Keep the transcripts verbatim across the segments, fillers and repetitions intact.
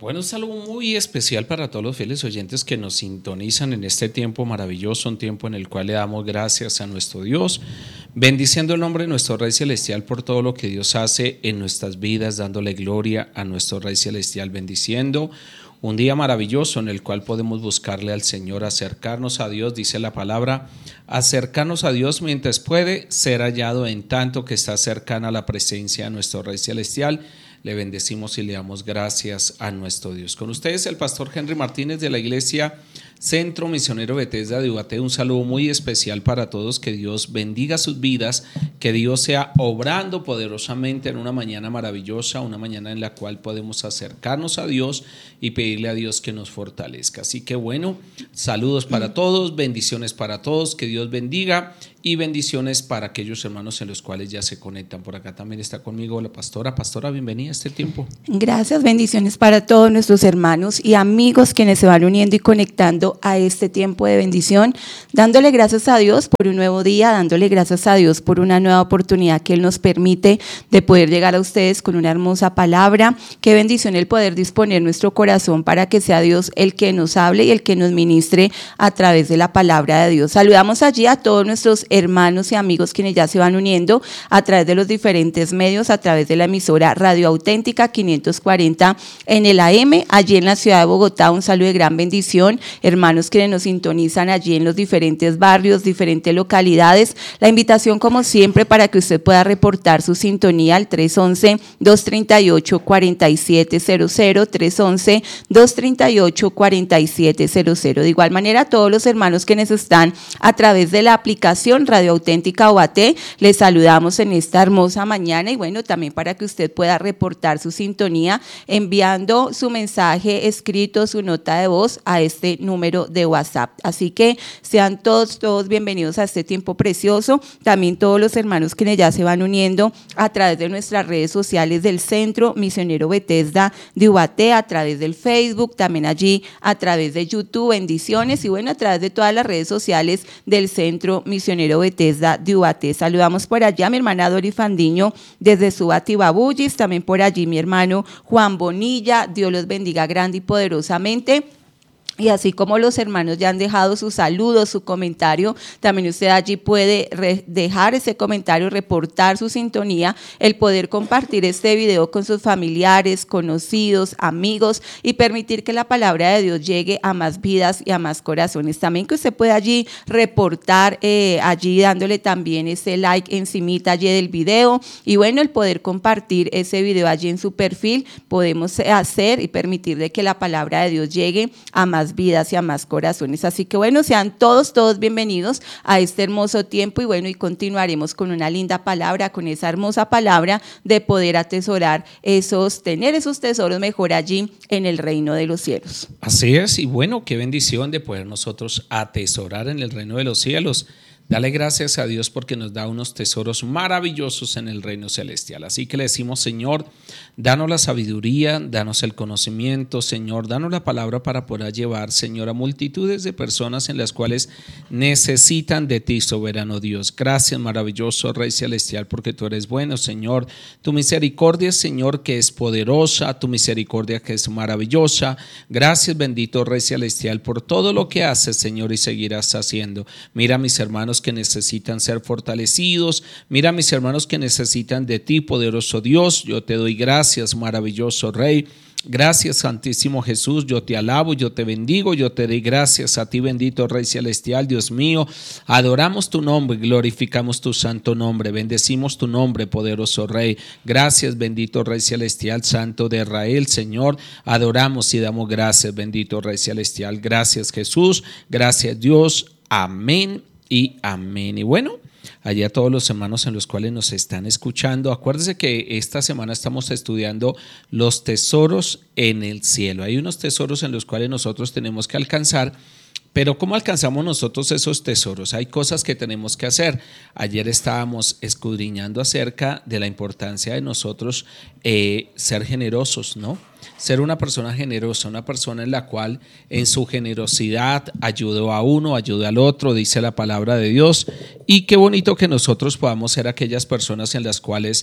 Bueno, un saludo muy especial para todos los fieles oyentes que nos sintonizan en este tiempo maravilloso, un tiempo en el cual le damos gracias a nuestro Dios, bendiciendo el nombre de nuestro Rey Celestial por todo lo que Dios hace en nuestras vidas, dándole gloria a nuestro Rey Celestial, bendiciendo un día maravilloso en el cual podemos buscarle al Señor, acercarnos a Dios, dice la palabra, acercarnos a Dios mientras puede ser hallado, en tanto que está cercana a la presencia de nuestro Rey Celestial. Le bendecimos y le damos gracias a nuestro Dios. Con ustedes el pastor Henry Martínez de la iglesia Centro Misionero Bethesda de Ubaté. Un saludo muy especial para todos, que Dios bendiga sus vidas, que Dios sea obrando poderosamente en una mañana maravillosa, una mañana en la cual podemos acercarnos a Dios y pedirle a Dios que nos fortalezca. Así que bueno, saludos para todos, bendiciones para todos, que Dios bendiga y bendiciones para aquellos hermanos en los cuales ya se conectan. Por acá también está conmigo la pastora. Pastora, bienvenida a este tiempo. Gracias, bendiciones para todos nuestros hermanos y amigos quienes se van uniendo y conectando a este tiempo de bendición, dándole gracias a Dios por un nuevo día, dándole gracias a Dios por una nueva oportunidad que Él nos permite de poder llegar a ustedes con una hermosa palabra. Qué bendición el poder disponer nuestro corazón para que sea Dios el que nos hable y el que nos ministre a través de la palabra de Dios. Saludamos allí a todos nuestros hermanos y amigos quienes ya se van uniendo a través de los diferentes medios, a través de la emisora Radio Auténtica quinientos cuarenta en el A M, allí en la ciudad de Bogotá. Un saludo de gran bendición, hermanos quienes nos sintonizan allí en los diferentes barrios, diferentes localidades. La invitación, como siempre, para que usted pueda reportar su sintonía al tres once, dos treinta y ocho, cuarenta y siete cero cero, tres once, dos treinta y ocho, cuarenta y siete cero cero. De igual manera, a todos los hermanos quienes están a través de la aplicación Radio Auténtica Ubaté, les saludamos en esta hermosa mañana, y bueno, también para que usted pueda reportar su sintonía enviando su mensaje escrito, su nota de voz a este número de WhatsApp. Así que sean todos, todos bienvenidos a este tiempo precioso. También todos los hermanos quienes ya se van uniendo a través de nuestras redes sociales del Centro Misionero Bethesda de Ubaté, a través del Facebook, también allí a través de YouTube, bendiciones, y bueno, a través de todas las redes sociales del Centro Misionero Bethesda de Ubaté. Saludamos por allá a mi hermana Dori Fandiño desde Subatibabullis, también por allí mi hermano Juan Bonilla. Dios los bendiga grande y poderosamente. Y así como los hermanos ya han dejado sus saludos, su comentario, también usted allí puede re- dejar ese comentario, reportar su sintonía, el poder compartir este video con sus familiares, conocidos, amigos, y permitir que la palabra de Dios llegue a más vidas y a más corazones. También que usted puede allí reportar, eh, allí dándole también ese like encimita allí del video, y bueno, el poder compartir ese video allí en su perfil, podemos hacer y permitir de que la palabra de Dios llegue a más vidas y a más corazones. Así que bueno, sean todos, todos bienvenidos a este hermoso tiempo, y bueno, y continuaremos con una linda palabra, con esa hermosa palabra de poder atesorar esos, tener esos tesoros mejor allí en el reino de los cielos. Así es, y bueno, qué bendición de poder nosotros atesorar en el reino de los cielos. Dale gracias a Dios porque nos da unos tesoros maravillosos en el reino celestial. Así que le decimos, Señor, danos la sabiduría, danos el conocimiento, Señor, danos la palabra para poder llevar, Señor, a multitudes de personas en las cuales necesitan de ti, soberano Dios. Gracias, maravilloso Rey Celestial, porque tú eres bueno, Señor. Tu misericordia, Señor, que es poderosa, tu misericordia que es maravillosa. Gracias, bendito Rey Celestial, por todo lo que haces, Señor, y seguirás haciendo. Mira a mis hermanos que necesitan ser fortalecidos. Mira a mis hermanos que necesitan de ti, poderoso Dios. Yo te doy gracias, maravilloso Rey. Gracias, Santísimo Jesús, yo te alabo, yo te bendigo, yo te doy gracias a ti, bendito Rey Celestial, Dios mío. Adoramos tu nombre, glorificamos tu santo nombre, bendecimos tu nombre, poderoso Rey. Gracias, bendito Rey Celestial, Santo de Israel, Señor. Adoramos y damos gracias, bendito Rey Celestial. Gracias, Jesús. Gracias, Dios. Amén y amén. Y bueno, allá a todos los hermanos en los cuales nos están escuchando, acuérdense que esta semana estamos estudiando los tesoros en el cielo. Hay unos tesoros en los cuales nosotros tenemos que alcanzar, pero ¿cómo alcanzamos nosotros esos tesoros? Hay cosas que tenemos que hacer. Ayer estábamos escudriñando acerca de la importancia de nosotros eh, ser generosos, ¿no? Ser una persona generosa, una persona en la cual en su generosidad ayudó a uno, ayuda al otro, dice la palabra de Dios. Y qué bonito que nosotros podamos ser aquellas personas en las cuales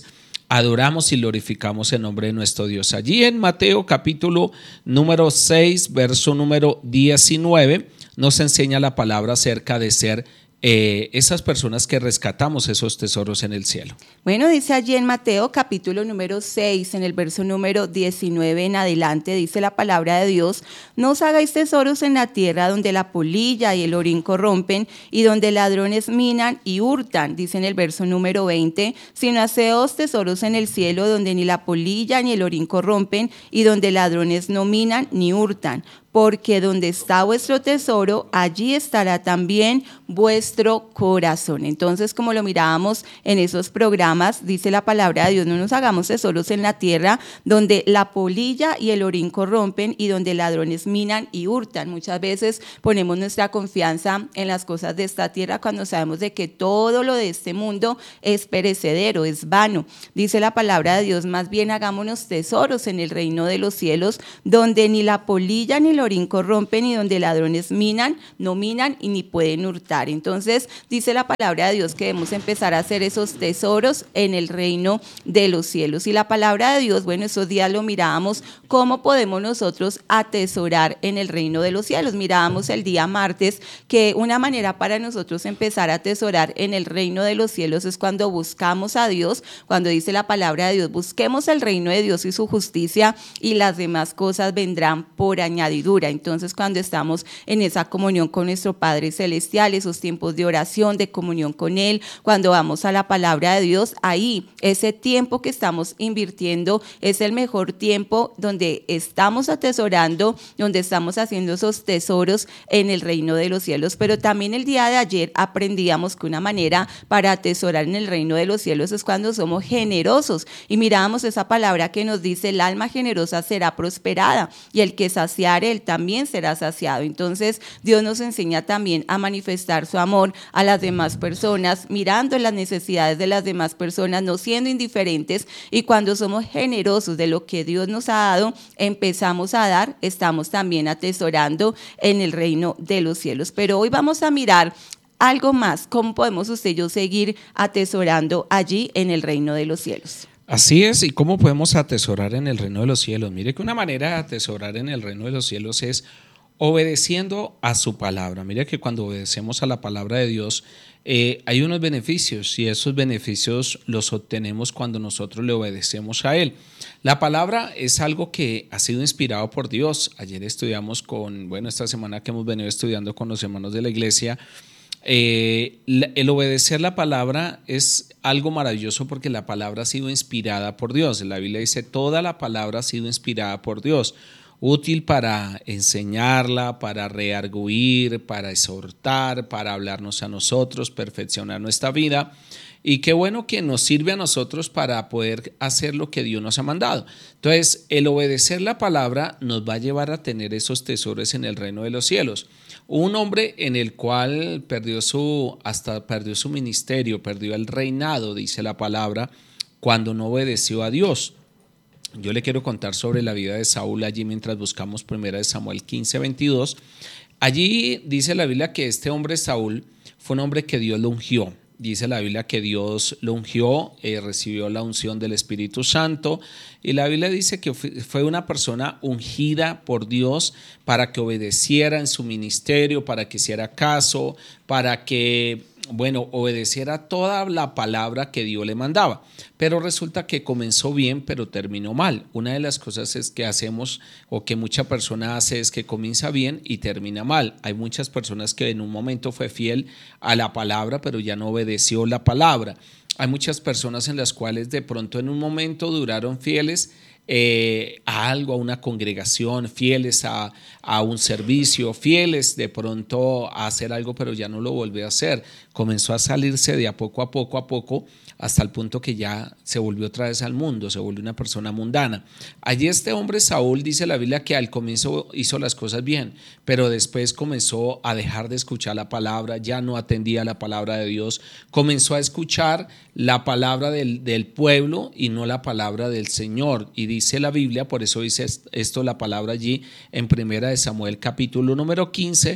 adoramos y glorificamos el nombre de nuestro Dios. Allí en Mateo capítulo número seis, verso número diecinueve, nos enseña la palabra acerca de ser Eh, esas personas que rescatamos esos tesoros en el cielo. Bueno, dice allí en Mateo capítulo número seis, en el verso número diecinueve en adelante, dice la palabra de Dios: no os hagáis tesoros en la tierra donde la polilla y el orín corrompen y donde ladrones minan y hurtan, dice en el verso número veinte, sino haceos tesoros en el cielo donde ni la polilla ni el orín corrompen y donde ladrones no minan ni hurtan. Porque donde está vuestro tesoro, allí estará también vuestro corazón. Entonces, como lo mirábamos en esos programas, dice la palabra de Dios: no nos hagamos tesoros en la tierra donde la polilla y el orín corrompen y donde ladrones minan y hurtan. Muchas veces ponemos nuestra confianza en las cosas de esta tierra cuando sabemos de que todo lo de este mundo es perecedero, es vano. Dice la palabra de Dios: más bien hagámonos tesoros en el reino de los cielos, donde ni la polilla ni el orín corrompen y donde ladrones minan, no minan y ni pueden hurtar. Entonces dice la palabra de Dios que debemos empezar a hacer esos tesoros en el reino de los cielos. Y la palabra de Dios, bueno, esos días lo mirábamos, cómo podemos nosotros atesorar en el reino de los cielos. Mirábamos el día martes que una manera para nosotros empezar a atesorar en el reino de los cielos es cuando buscamos a Dios, cuando dice la palabra de Dios: busquemos el reino de Dios y su justicia y las demás cosas vendrán por añadidura. Entonces, cuando estamos en esa comunión con nuestro Padre Celestial, esos tiempos de oración, de comunión con Él, cuando vamos a la palabra de Dios, ahí ese tiempo que estamos invirtiendo es el mejor tiempo donde estamos atesorando, donde estamos haciendo esos tesoros en el reino de los cielos. Pero también el día de ayer aprendíamos que una manera para atesorar en el reino de los cielos es cuando somos generosos, y mirábamos esa palabra que nos dice: el alma generosa será prosperada y el que saciare él también será saciado. Entonces Dios nos enseña también a manifestar su amor a las demás personas, mirando las necesidades de las demás personas, no siendo indiferentes, y cuando somos generosos de lo que Dios nos ha dado, empezamos a dar, estamos también atesorando en el reino de los cielos. Pero hoy vamos a mirar algo más: cómo podemos usted y yo seguir atesorando allí en el reino de los cielos. Así es, ¿y cómo podemos atesorar en el reino de los cielos? Mire que una manera de atesorar en el reino de los cielos es obedeciendo a su palabra. Mire que cuando obedecemos a la palabra de Dios eh, hay unos beneficios, y esos beneficios los obtenemos cuando nosotros le obedecemos a Él. La palabra es algo que ha sido inspirado por Dios. Ayer estudiamos con, bueno, esta semana que hemos venido estudiando con los hermanos de la iglesia, Eh, el obedecer la palabra es algo maravilloso porque la palabra ha sido inspirada por Dios. La Biblia dice: toda la palabra ha sido inspirada por Dios, útil para enseñarla, para rearguir, para exhortar, para hablarnos a nosotros, perfeccionar nuestra vida. Y qué bueno que nos sirve a nosotros para poder hacer lo que Dios nos ha mandado. Entonces, el obedecer la palabra nos va a llevar a tener esos tesoros en el reino de los cielos. Un hombre en el cual perdió su, hasta perdió su ministerio, perdió el reinado, dice la palabra, cuando no obedeció a Dios. Yo le quiero contar sobre la vida de Saúl allí mientras buscamos primera de Samuel quince, veintidós. Allí dice la Biblia que este hombre Saúl fue un hombre que Dios lo ungió. Dice la Biblia que Dios lo ungió, eh, recibió la unción del Espíritu Santo, y la Biblia dice que fue una persona ungida por Dios para que obedeciera en su ministerio, para que hiciera caso, para que, bueno, obedeciera toda la palabra que Dios le mandaba. Pero resulta que comenzó bien, pero terminó mal. Una de las cosas es que hacemos, o que mucha persona hace, es que comienza bien y termina mal. Hay muchas personas que en un momento fue fiel a la palabra, pero ya no obedeció la palabra. Hay muchas personas en las cuales de pronto en un momento duraron fieles eh, a algo, a una congregación, fieles a, a un servicio, fieles de pronto a hacer algo, pero ya no lo volvió a hacer. Comenzó a salirse de a poco a poco a poco, hasta el punto que ya se volvió otra vez al mundo, se volvió una persona mundana. Allí este hombre Saúl, dice la Biblia, que al comienzo hizo las cosas bien, pero después comenzó a dejar de escuchar la palabra, ya no atendía la palabra de Dios, comenzó a escuchar la palabra del, del pueblo y no la palabra del Señor. Y dice la Biblia, por eso dice esto la palabra allí en primera de Samuel capítulo número quince,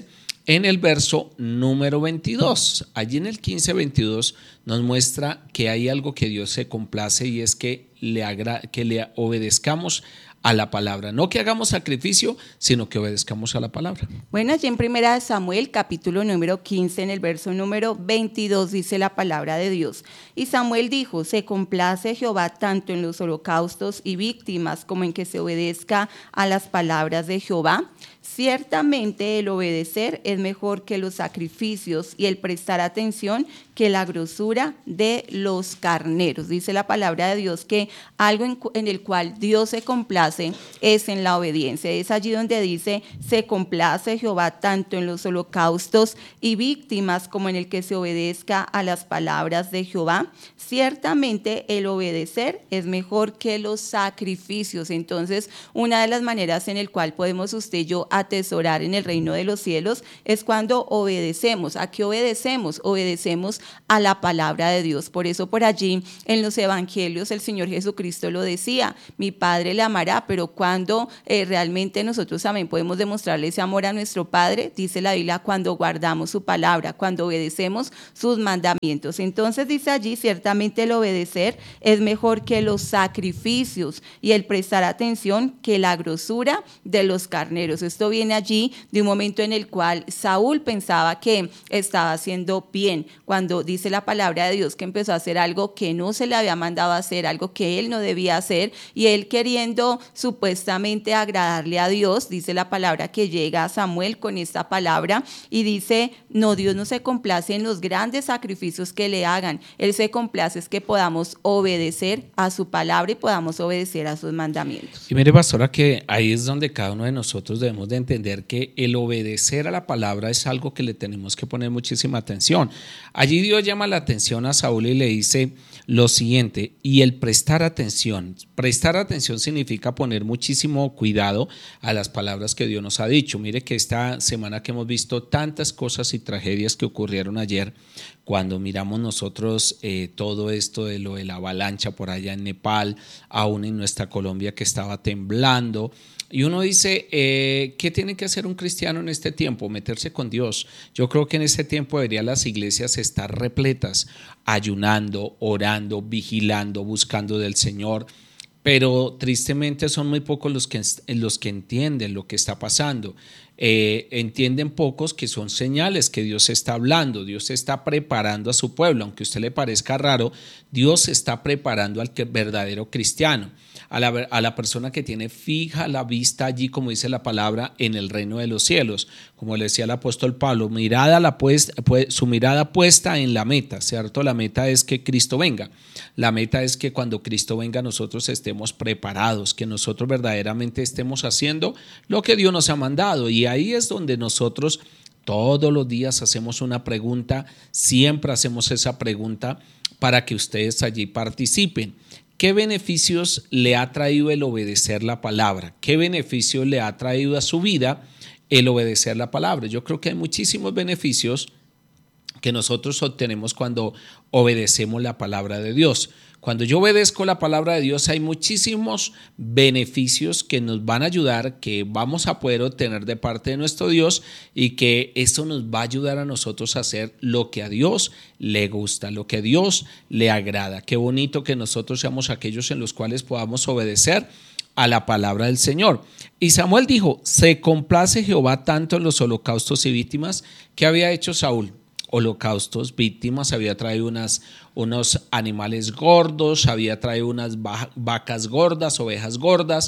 en el verso número veintidós. Allí en el quince veintidós nos muestra que hay algo que Dios se complace y es que le, agra- que le obedezcamos a la palabra. No que hagamos sacrificio, sino que obedezcamos a la palabra. Bueno, allí en Primera de Samuel, capítulo número quince, en el verso número veintidós, dice la palabra de Dios. Y Samuel dijo, se complace Jehová tanto en los holocaustos y víctimas como en que se obedezca a las palabras de Jehová. Ciertamente el obedecer es mejor que los sacrificios y el prestar atención que la grosura de los carneros. Dice la palabra de Dios que algo en, en el cual Dios se complace es en la obediencia. Es allí donde dice, se complace Jehová tanto en los holocaustos y víctimas como en el que se obedezca a las palabras de Jehová. Ciertamente el obedecer es mejor que los sacrificios. Entonces, una de las maneras en el cual podemos usted y yo atesorar en el reino de los cielos es cuando obedecemos. ¿A qué obedecemos? Obedecemos a la palabra de Dios. Por eso por allí en los evangelios el Señor Jesucristo lo decía, mi Padre le amará, pero cuando eh, realmente nosotros también podemos demostrarle ese amor a nuestro Padre, dice la Biblia, cuando guardamos su palabra, cuando obedecemos sus mandamientos. Entonces dice allí, ciertamente el obedecer es mejor que los sacrificios y el prestar atención que la grosura de los carneros. Esto viene allí de un momento en el cual Saúl pensaba que estaba haciendo bien, cuando dice la palabra de Dios que empezó a hacer algo que no se le había mandado a hacer, algo que él no debía hacer, y él queriendo supuestamente agradarle a Dios, dice la palabra que llega a Samuel con esta palabra y dice, no, Dios no se complace en los grandes sacrificios que le hagan, Él se complace es que podamos obedecer a su palabra y podamos obedecer a sus mandamientos. Y mire, pastora, que ahí es donde cada uno de nosotros debemos de entender que el obedecer a la palabra es algo que le tenemos que poner muchísima atención. Allí Dios llama la atención a Saúl y le dice lo siguiente, y el prestar atención. Prestar atención significa poner muchísimo cuidado a las palabras que Dios nos ha dicho. Mire que esta semana que hemos visto tantas cosas y tragedias que ocurrieron ayer, cuando miramos nosotros eh, todo esto de lo de la avalancha por allá en Nepal, aún en nuestra Colombia que estaba temblando, y uno dice, eh, ¿qué tiene que hacer un cristiano en este tiempo? Meterse con Dios. Yo creo que en este tiempo deberían las iglesias estar repletas, ayunando, orando, vigilando, buscando del Señor. Pero tristemente son muy pocos los que, los que entienden lo que está pasando. Eh, entienden pocos que son señales que Dios está hablando, Dios está preparando a su pueblo. Aunque a usted le parezca raro, Dios está preparando al que, verdadero cristiano, a la, a la persona que tiene fija la vista allí, como dice la palabra, en el reino de los cielos. Como le decía el apóstol Pablo, mirada la puesta, su mirada puesta en la meta, ¿cierto? La meta es que Cristo venga. La meta es que cuando Cristo venga nosotros estemos preparados, que nosotros verdaderamente estemos haciendo lo que Dios nos ha mandado. Y ahí es donde nosotros todos los días hacemos una pregunta, siempre hacemos esa pregunta para que ustedes allí participen. ¿Qué beneficios le ha traído el obedecer la palabra? ¿Qué beneficios le ha traído a su vida el obedecer la palabra? Yo creo que hay muchísimos beneficios que nosotros obtenemos cuando obedecemos la palabra de Dios. Cuando yo obedezco la palabra de Dios hay muchísimos beneficios que nos van a ayudar, que vamos a poder obtener de parte de nuestro Dios y que eso nos va a ayudar a nosotros a hacer lo que a Dios le gusta, lo que a Dios le agrada. Qué bonito que nosotros seamos aquellos en los cuales podamos obedecer a la palabra del Señor. Y Samuel dijo, se complace Jehová tanto en los holocaustos y víctimas. ¿Qué había hecho Saúl? Holocaustos, víctimas, había traído unas, unos animales gordos, había traído unas vacas gordas, ovejas gordas,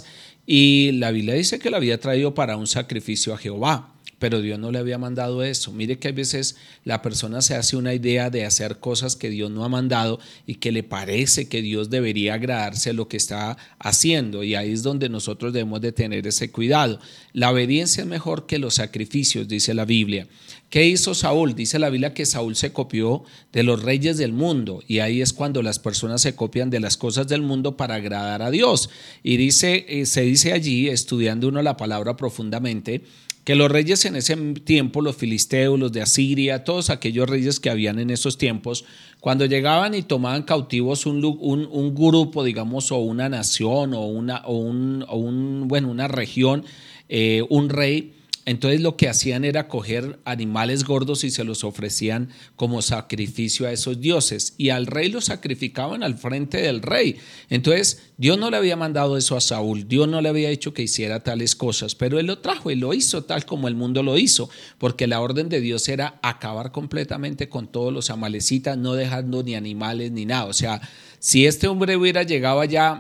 y la Biblia dice que la había traído para un sacrificio a Jehová, pero Dios no le había mandado eso. Mire que a veces la persona se hace una idea de hacer cosas que Dios no ha mandado y que le parece que Dios debería agradarse a lo que está haciendo, y ahí es donde nosotros debemos de tener ese cuidado. La obediencia es mejor que los sacrificios, dice la Biblia. ¿Qué hizo Saúl? Dice la Biblia que Saúl se copió de los reyes del mundo, y ahí es cuando las personas se copian de las cosas del mundo para agradar a Dios. Y dice, eh, se dice allí, estudiando uno la palabra profundamente, que los reyes en ese tiempo, los filisteos, los de Asiria, todos aquellos reyes que habían en esos tiempos, cuando llegaban y tomaban cautivos un, un, un grupo, digamos, o una nación, o una, o un, o un, bueno, una región, eh, un rey, entonces lo que hacían era coger animales gordos y se los ofrecían como sacrificio a esos dioses, y al rey los sacrificaban al frente del rey. Entonces Dios no le había mandado eso a Saúl, Dios no le había dicho que hiciera tales cosas, pero él lo trajo y lo hizo tal como el mundo lo hizo, porque la orden de Dios era acabar completamente con todos los amalecitas, no dejando ni animales ni nada. O sea, si este hombre hubiera llegado allá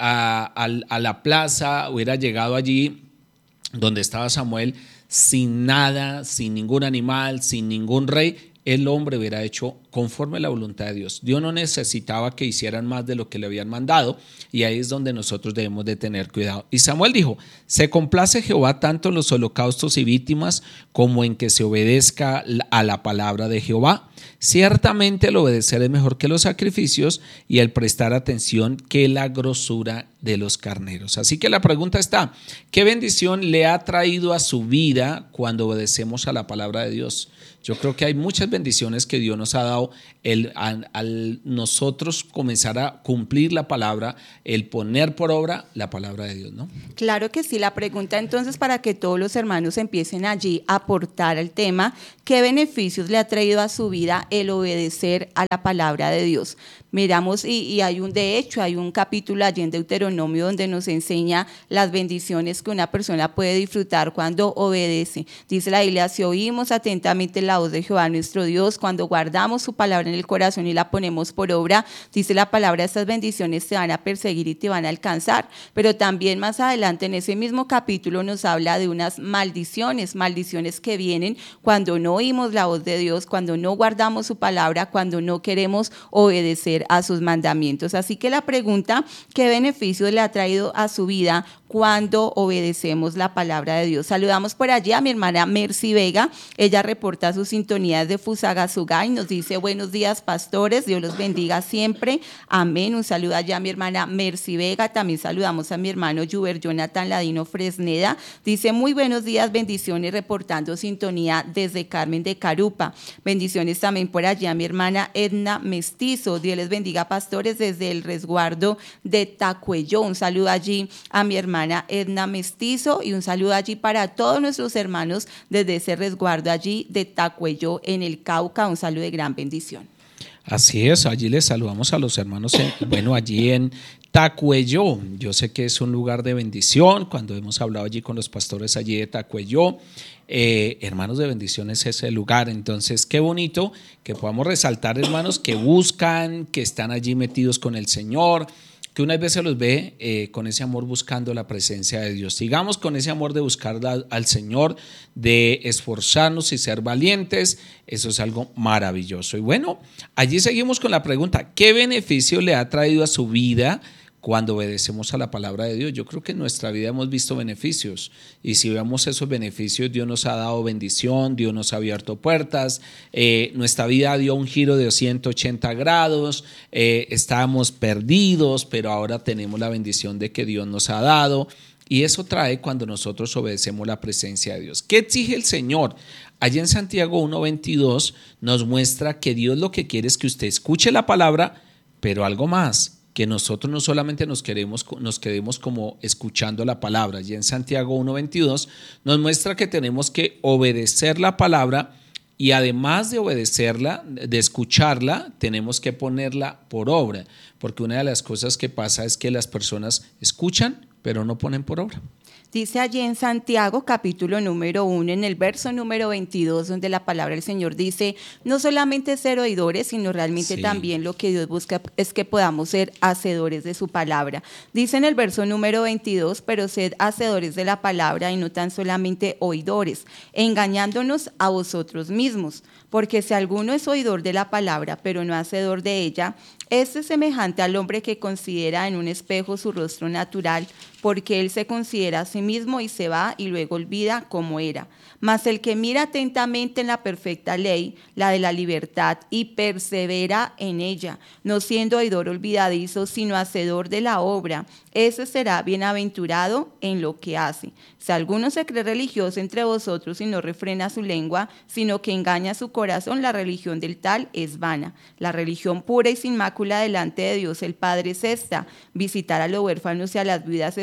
a, a, a la plaza, hubiera llegado allí donde estaba Samuel, sin nada, sin ningún animal, sin ningún rey, el hombre hubiera hecho conforme a la voluntad de Dios. Dios no necesitaba que hicieran más de lo que le habían mandado, y ahí es donde nosotros debemos de tener cuidado. Y Samuel dijo: se complace Jehová tanto en los holocaustos y víctimas como en que se obedezca a la palabra de Jehová. Ciertamente el obedecer es mejor que los sacrificios, y el prestar atención que la grosura de los carneros. Así que la pregunta está: ¿qué bendición le ha traído a su vida cuando obedecemos a la palabra de Dios? Yo creo que hay muchas bendiciones que Dios nos ha dado el, al, al nosotros comenzar a cumplir la palabra, el poner por obra la palabra de Dios, ¿no? Claro que sí. La pregunta entonces, para que todos los hermanos empiecen allí a aportar al tema, ¿qué beneficios le ha traído a su vida el obedecer a la palabra de Dios? Miramos, y, y hay un, de hecho, hay un capítulo allí en Deuteronomio donde nos enseña las bendiciones que una persona puede disfrutar cuando obedece. Dice la Biblia: si oímos atentamente la voz de Jehová nuestro Dios, cuando guardamos su palabra en el corazón y la ponemos por obra, dice la palabra, estas bendiciones te van a perseguir y te van a alcanzar. Pero también más adelante en ese mismo capítulo nos habla de unas maldiciones, maldiciones que vienen cuando no oímos la voz de Dios, cuando no guardamos su palabra, cuando no queremos obedecer a sus mandamientos. Así que la pregunta: ¿qué beneficio le ha traído a su vida cuando obedecemos la palabra de Dios? Saludamos por allí a mi hermana Mercy Vega. Ella reporta sus sintonías de Fusagasugá y nos dice: buenos días, pastores, Dios los bendiga siempre, amén. Un saludo allá a mi hermana Mercy Vega. También saludamos a mi hermano Juber Jonathan Ladino Fresneda. Dice: muy buenos días, bendiciones, reportando sintonía desde Carmen de Carupa. Bendiciones también por allí a mi hermana Edna Mestizo. Dios les bendiga, pastores, desde el resguardo de Tacuello. Un saludo allí a mi hermana Edna Mestizo, y un saludo allí para todos nuestros hermanos desde ese resguardo allí de Tacuello en el Cauca. Un saludo de gran bendición. Así es, allí les saludamos a los hermanos, en, bueno, allí en Tacuello. Yo sé que es un lugar de bendición. Cuando hemos hablado allí con los pastores allí de Tacuello, eh, hermanos de bendición es ese lugar. Entonces, qué bonito que podamos resaltar hermanos que buscan, que están allí metidos con el Señor, que unas veces los ve eh, con ese amor buscando la presencia de Dios. Sigamos con ese amor de buscar al, al Señor, de esforzarnos y ser valientes. Eso es algo maravilloso. Y bueno, allí seguimos con la pregunta: ¿qué beneficio le ha traído a su vida cuando obedecemos a la palabra de Dios? Yo creo que en nuestra vida hemos visto beneficios, y si vemos esos beneficios, Dios nos ha dado bendición, Dios nos ha abierto puertas, eh, nuestra vida dio un giro de ciento ochenta grados, eh, estábamos perdidos, pero ahora tenemos la bendición de que Dios nos ha dado, y eso trae cuando nosotros obedecemos la presencia de Dios. ¿Qué exige el Señor? Allí en Santiago uno veintidós nos muestra que Dios lo que quiere es que usted escuche la palabra, pero algo más, que nosotros no solamente nos, queremos, nos quedemos como escuchando la palabra. Y en Santiago uno veintidós nos muestra que tenemos que obedecer la palabra, y además de obedecerla, de escucharla, tenemos que ponerla por obra, porque una de las cosas que pasa es que las personas escuchan pero no ponen por obra. Dice allí en Santiago, capítulo número uno, en el verso número veintidós, donde la palabra del Señor dice: no solamente ser oidores, sino realmente sí. También lo que Dios busca es que podamos ser hacedores de su palabra. Dice en el verso número veintidós: pero sed hacedores de la palabra y no tan solamente oidores, engañándonos a vosotros mismos. Porque si alguno es oidor de la palabra, pero no hacedor de ella, este es semejante al hombre que considera en un espejo su rostro natural, porque él se considera a sí mismo y se va y luego olvida cómo era. Mas el que mira atentamente en la perfecta ley, la de la libertad, y persevera en ella, no siendo oidor olvidadizo, sino hacedor de la obra, ese será bienaventurado en lo que hace. Si alguno se cree religioso entre vosotros y no refrena su lengua, sino que engaña su corazón, la religión del tal es vana. La religión pura y sin mácula delante de Dios el Padre es esta: visitar a los huérfanos y a las viudas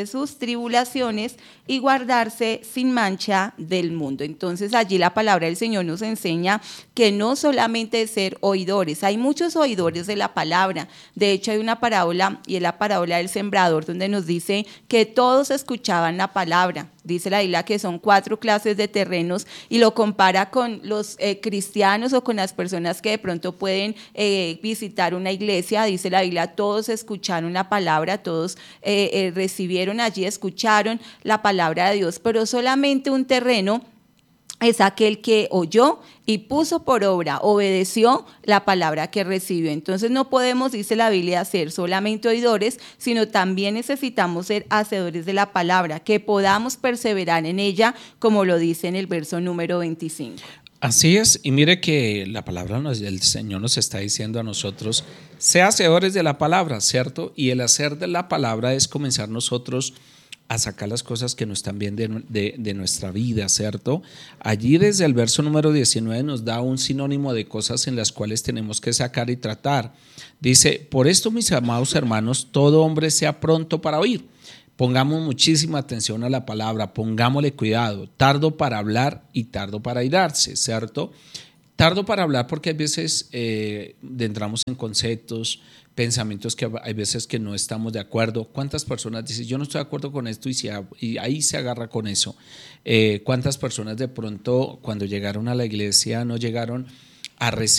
sus tribulaciones y guardarse sin mancha del mundo. Entonces allí la palabra del Señor nos enseña que no solamente ser oidores, hay muchos oidores de la palabra. De hecho hay una parábola, y es la parábola del sembrador, donde nos dice que todos escuchaban la palabra. Dice la Biblia que son cuatro clases de terrenos, y lo compara con los eh, cristianos o con las personas que de pronto pueden eh, visitar una iglesia. Dice la Biblia, todos escucharon la palabra, todos eh, eh, recibieron allí, escucharon la palabra de Dios, pero solamente un terreno es aquel que oyó y puso por obra, obedeció la palabra que recibió. Entonces no podemos, dice la Biblia, ser solamente oidores, sino también necesitamos ser hacedores de la palabra, que podamos perseverar en ella, como lo dice en el verso número veinticinco. Así es, y mire que la palabra, nos, el Señor nos está diciendo a nosotros, sea hacedores de la palabra, ¿cierto? Y el hacer de la palabra es comenzar nosotros a sacar las cosas que no están bien de, de, de nuestra vida, ¿cierto? Allí desde el verso número diecinueve nos da un sinónimo de cosas en las cuales tenemos que sacar y tratar. Dice, por esto, mis amados hermanos, todo hombre sea pronto para oír. Pongamos muchísima atención a la palabra, pongámosle cuidado, tardo para hablar y tardo para airarse, ¿cierto? Tardo para hablar porque hay veces eh, entramos en conceptos, pensamientos que hay veces que no estamos de acuerdo. ¿Cuántas personas dicen, yo no estoy de acuerdo con esto, y, si, y ahí se agarra con eso? Eh, ¿Cuántas personas de pronto cuando llegaron a la iglesia no llegaron a recibir